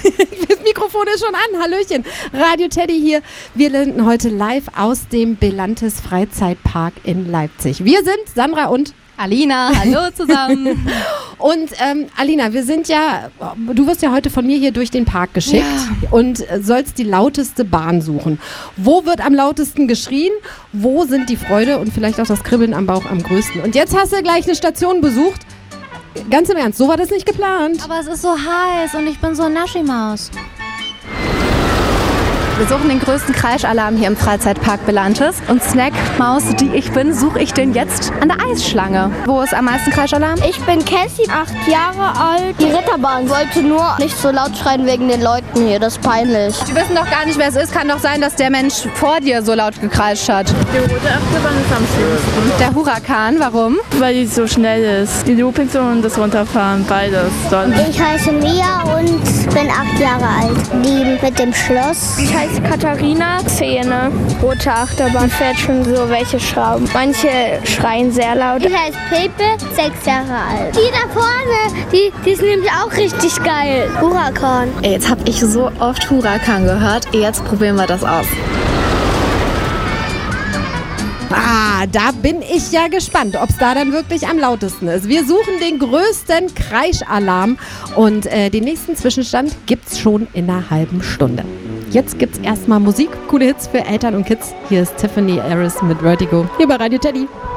Das Mikrofon ist schon an. Hallöchen. Radio Teddy hier. Wir senden heute live aus dem Belantes Freizeitpark in Leipzig. Wir sind Sandra und Alina, hallo zusammen. Und Alina, du wirst ja heute von mir hier durch den Park geschickt und sollst die lauteste Bahn suchen. Wo wird am lautesten geschrien? Wo sind die Freude und vielleicht auch das Kribbeln am Bauch am größten? Und jetzt hast du gleich eine Station besucht. Ganz im Ernst, so war das nicht geplant. Aber es ist so heiß und ich bin so Naschimaus. Wir suchen den größten Kreischalarm hier im Freizeitpark Belantes. Und Snackmaus, die ich bin, suche ich den jetzt an der Eisschlange. Wo ist am meisten Kreischalarm? Ich bin Cassie, 8 Jahre alt. Die Ritterbahn wollte nur nicht so laut schreien wegen den Leuten hier, das ist peinlich. Die wissen doch gar nicht, wer es ist. Kann doch sein, dass der Mensch vor dir so laut gekreischt hat. Die rote Achterbahn ist am schlimmsten. Der Hurakan, warum? Weil die so schnell ist. Die Loopingzone und das Runterfahren, beides. Ich heiße Mia und bin 8 Jahre alt. Die mit dem Schloss. Ich heiße Katharina, 10. Rote Achterbahn fährt schon so welche Schrauben. Manche schreien sehr laut. Ich heiße Pepe, 6 Jahre alt. Die da vorne, die ist nämlich auch richtig geil. Hurakan. Ey, jetzt habe ich so oft Hurakan gehört. Jetzt probieren wir das aus. Da bin ich ja gespannt, ob es da dann wirklich am lautesten ist. Wir suchen den größten Kreischalarm und den nächsten Zwischenstand gibt's schon in einer halben Stunde. Jetzt gibt's erstmal Musik, coole Hits für Eltern und Kids. Hier ist Tiffany Harris mit Vertigo, hier bei Radio Teddy.